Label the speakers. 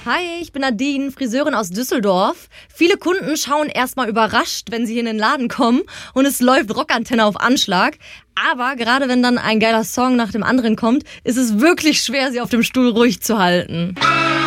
Speaker 1: Hi, ich bin Nadine, Friseurin aus Düsseldorf. Viele Kunden schauen erstmal überrascht, wenn sie hier in den Laden kommen und es läuft Rockantenne auf Anschlag. Aber gerade wenn dann ein geiler Song nach dem anderen kommt, ist es wirklich schwer, sie auf dem Stuhl ruhig zu halten.